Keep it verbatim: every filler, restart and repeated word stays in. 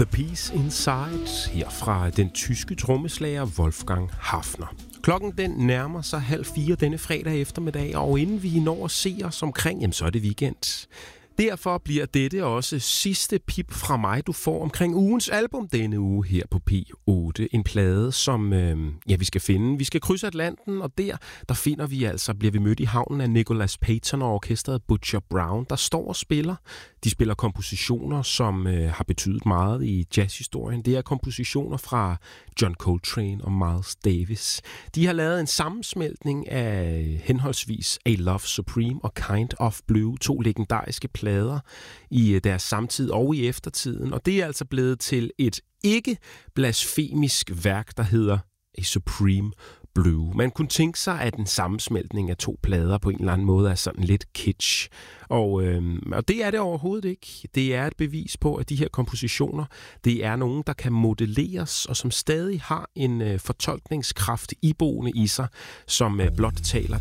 The Peace Inside, her fra den tyske trommeslager Wolfgang Hafner. Klokken den nærmer sig halv fire denne fredag eftermiddag, og inden vi når at se os omkring, jamen så er det weekend. Derfor bliver dette også sidste pip fra mig, du får omkring ugens album denne uge her på P otte. En plade, som øh, ja, vi skal finde. Vi skal krydse Atlanten, og der, der finder vi altså, bliver vi mødt i havnen af Nicholas Payton og orkestret Butcher Brown, der står og spiller. De spiller kompositioner, som øh, har betydet meget i jazzhistorien. Det er kompositioner fra John Coltrane og Miles Davis. De har lavet en sammensmeltning af henholdsvis A Love Supreme og Kind of Blue, to legendariske plader i deres samtid og i eftertiden. Og det er altså blevet til et ikke-blasfemisk værk, der hedder A Supreme Blue. Man kunne tænke sig, at en sammensmeltning af to plader på en eller anden måde er sådan lidt kitsch. Og, øh, og det er det overhovedet ikke. Det er et bevis på, at de her kompositioner, det er nogen, der kan modelleres, og som stadig har en øh, fortolkningskraft iboende i sig, som øh, blot taler